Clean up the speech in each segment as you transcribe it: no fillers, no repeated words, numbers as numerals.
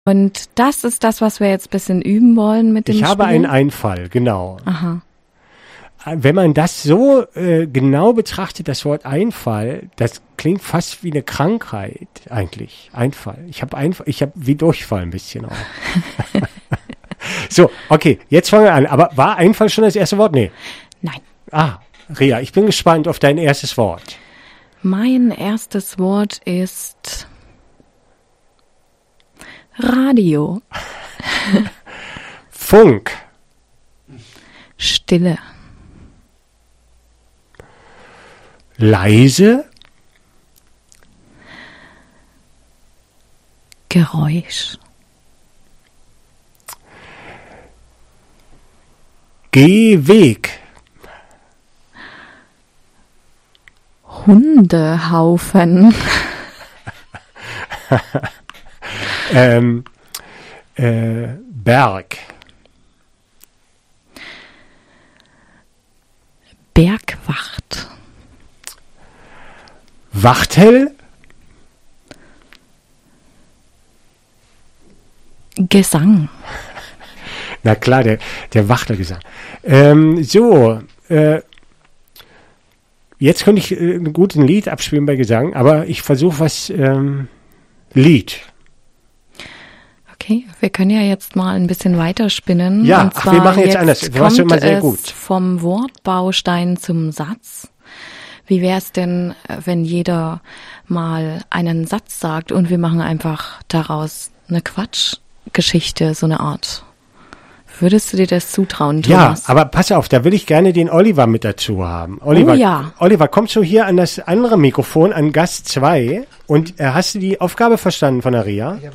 Und das ist das, was wir jetzt ein bisschen üben wollen mit dem Spiel. Ich habe einen Einfall, genau. Aha. Wenn man das so genau betrachtet, das Wort Einfall, das klingt fast wie eine Krankheit eigentlich. Einfall. Ich habe wie Durchfall ein bisschen auch. So, okay, jetzt fangen wir an. Aber war Einfall schon das erste Wort? Nee. Nein. Ria, ich bin gespannt auf dein erstes Wort. Mein erstes Wort ist Radio. Funk. Stille. Leise. Geräusch. Gehweg. Hundehaufen. Berg. Bergwacht. Wachtel. Gesang. Na klar, der Wachtelgesang. Jetzt könnte ich ein gutes Lied abspielen bei Gesang, aber ich versuche was Lied. Okay, wir können ja jetzt mal ein bisschen weiterspinnen. Ja, und zwar wir machen jetzt anders. Du warst immer sehr gut. Vom Wortbaustein zum Satz. Wie wäre es denn, wenn jeder mal einen Satz sagt und wir machen einfach daraus eine Quatschgeschichte, so eine Art? Würdest du dir das zutrauen, Thomas? Ja, aber pass auf, da will ich gerne den Oliver mit dazu haben. Oliver, oh ja. Oliver, kommst du hier an das andere Mikrofon, an Gast 2 und hast du die Aufgabe verstanden von der Ria? Ja.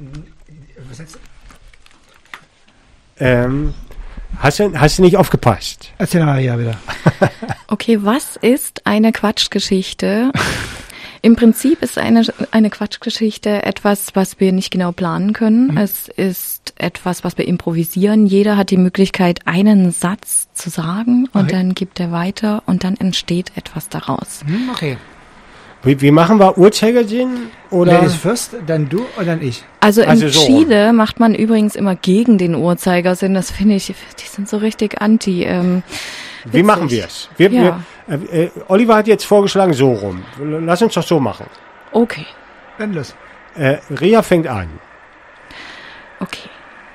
Hast du nicht aufgepasst? Erzähl mal, ja, wieder. Okay, was ist eine Quatschgeschichte? Im Prinzip ist eine Quatschgeschichte etwas, was wir nicht genau planen können. Mhm. Es ist etwas, was wir improvisieren. Jeder hat die Möglichkeit, einen Satz zu sagen und dann gibt er weiter und dann entsteht etwas daraus. Okay. Wie machen wir Uhrzeigersinn? Oder? Ladies first, dann du und dann ich. Also in Chile macht man übrigens immer gegen den Uhrzeigersinn. Das finde ich, die sind so richtig anti. Wie machen wir es? Oliver hat jetzt vorgeschlagen, so rum. Lass uns doch so machen. Okay. Dann los. Ria fängt an. Okay.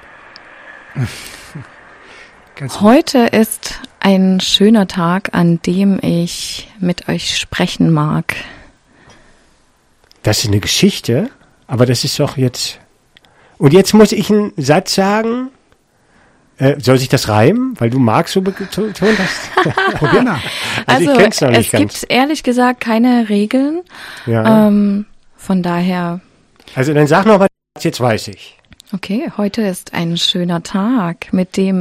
Heute ist ein schöner Tag, an dem ich mit euch sprechen mag. Das ist eine Geschichte, aber das ist doch jetzt... Und jetzt muss ich einen Satz sagen. Soll sich das reimen? Weil du magst so betont hast. Probier mal. Also ich kenn's noch nicht es gibt ehrlich gesagt keine Regeln. Ja. Von daher... Also dann sag noch was, jetzt weiß ich. Okay, heute ist ein schöner Tag,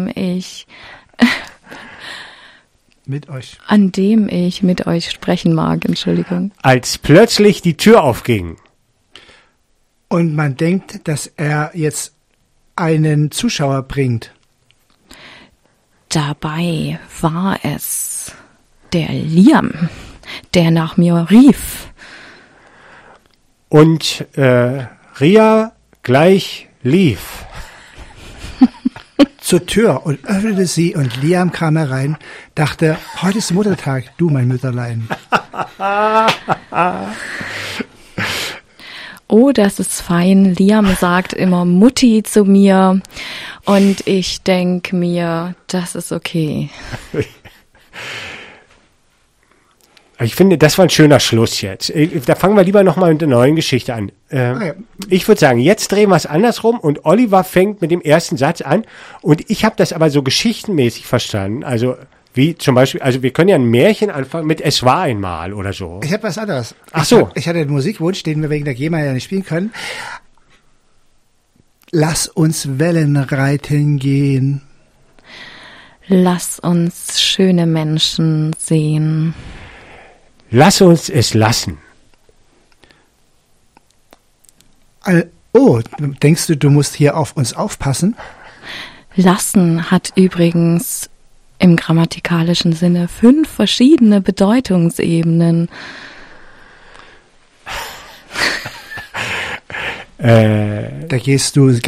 an dem ich mit euch sprechen mag, Entschuldigung. Als plötzlich die Tür aufging. Und man denkt, dass er jetzt einen Zuschauer bringt. Dabei war es der Liam, der nach mir rief. Und Ria gleich lief. Zur Tür und öffnete sie und Liam kam herein, dachte, heute ist Muttertag, du mein Mütterlein. Oh, das ist fein. Liam sagt immer Mutti zu mir und ich denke mir, das ist okay. Ich finde, das war ein schöner Schluss jetzt. Da fangen wir lieber nochmal mit der neuen Geschichte an. Okay. Ich würde sagen, jetzt drehen wir es andersrum und Oliver fängt mit dem ersten Satz an und ich habe das aber so geschichtenmäßig verstanden. Also wie zum Beispiel, also wir können ja ein Märchen anfangen mit Es war einmal oder so. Ich habe was anderes. Ach so. Ich hatte einen Musikwunsch, den wir wegen der GEMA ja nicht spielen können. Lass uns Wellen reiten gehen. Lass uns schöne Menschen sehen. Lass uns es lassen. Oh, denkst du, du musst hier auf uns aufpassen? Lassen hat übrigens im grammatikalischen Sinne 5 verschiedene Bedeutungsebenen. Da gehst du